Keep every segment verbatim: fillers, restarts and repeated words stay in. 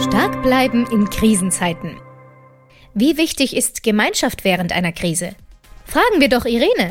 Stark bleiben in Krisenzeiten. Wie wichtig ist Gemeinschaft während einer Krise? Fragen wir doch Irene.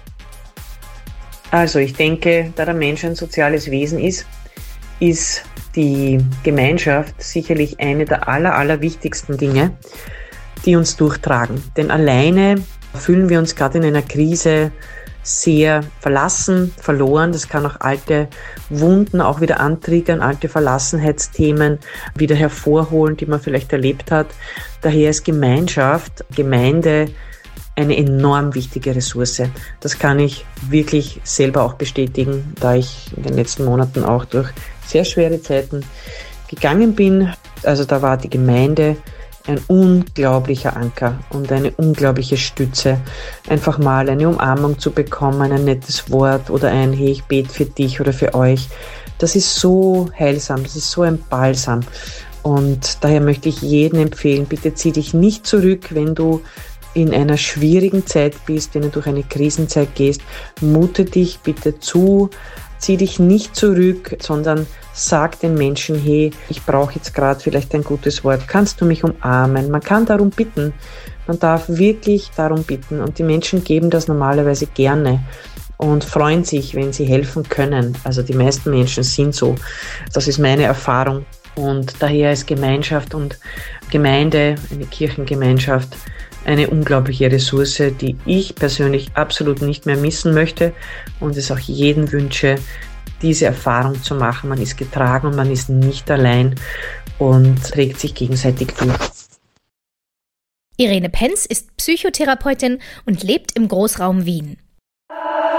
Also ich denke, da der Mensch ein soziales Wesen ist, ist die Gemeinschaft sicherlich eine der aller, aller wichtigsten Dinge, die uns durchtragen. Denn alleine fühlen wir uns gerade in einer Krise sehr verlassen, verloren. Das kann auch alte Wunden auch wieder antriggern, alte Verlassenheitsthemen wieder hervorholen, die man vielleicht erlebt hat. Daher ist Gemeinschaft, Gemeinde eine enorm wichtige Ressource. Das kann ich wirklich selber auch bestätigen, da ich in den letzten Monaten auch durch sehr schwere Zeiten gegangen bin. Also da war die Gemeinde ein unglaublicher Anker und eine unglaubliche Stütze. Einfach mal eine Umarmung zu bekommen, ein nettes Wort oder ein Hey, ich bete für dich oder für euch. Das ist so heilsam, das ist so ein Balsam. Und daher möchte ich jedem empfehlen, bitte zieh dich nicht zurück, wenn du in einer schwierigen Zeit bist, wenn du durch eine Krisenzeit gehst. Mute dich bitte zu, zieh dich nicht zurück, sondern sag den Menschen, hey, ich brauche jetzt gerade vielleicht ein gutes Wort, kannst du mich umarmen? Man kann darum bitten, man darf wirklich darum bitten und die Menschen geben das normalerweise gerne und freuen sich, wenn sie helfen können. Also die meisten Menschen sind so, das ist meine Erfahrung und daher ist Gemeinschaft und Gemeinde, eine Kirchengemeinschaft, eine unglaubliche Ressource, die ich persönlich absolut nicht mehr missen möchte und es auch jedem wünsche, diese Erfahrung zu machen. Man ist getragen und man ist nicht allein und trägt sich gegenseitig durch. Irene Penz ist Psychotherapeutin und lebt im Großraum Wien.